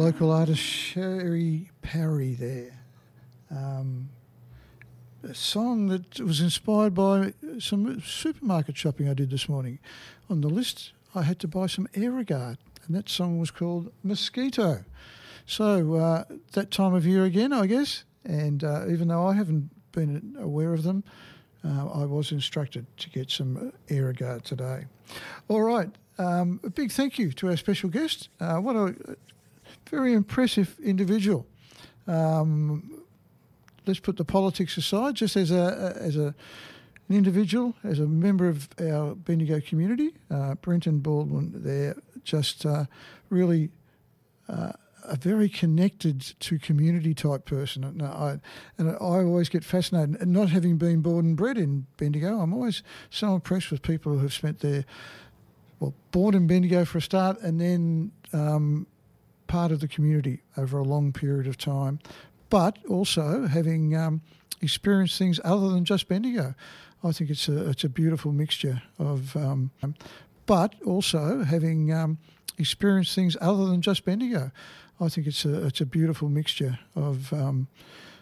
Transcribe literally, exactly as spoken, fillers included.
local artist Sherry Parry there. Um, a song that was inspired by some supermarket shopping I did this morning. On the list, I had to buy some Aerogard, and that song was called Mosquito. So uh, that time of year again, I guess, and uh, even though I haven't been aware of them, uh, I was instructed to get some Aerogard today. All right, um, a big thank you to our special guest. Uh, what a very impressive individual. Um, let's put the politics aside, just as a as a an individual, as a member of our Bendigo community, uh, Brenton Baldwin there, just uh, really uh, a very connected to community type person. And I, and I always get fascinated, and not having been born and bred in Bendigo, I'm always so impressed with people who have spent their, well, born in Bendigo for a start, and then um, part of the community over a long period of time, but also having um, experienced things other than just Bendigo. I think it's a it's a beautiful mixture of, um, but also having um, experienced things other than just Bendigo. I think it's a it's a beautiful mixture of um,